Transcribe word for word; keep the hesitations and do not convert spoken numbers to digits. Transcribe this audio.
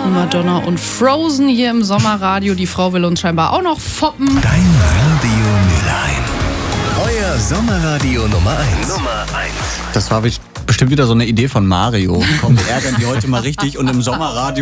Madonna und Frozen hier im Sommerradio. Die Frau will uns scheinbar auch noch foppen. Dein Radio Mülheim. Euer Sommerradio Nummer eins. Nummer eins. Das war bestimmt wieder so eine Idee von Mario. Komm, wir ärgern die heute mal richtig und im Sommerradio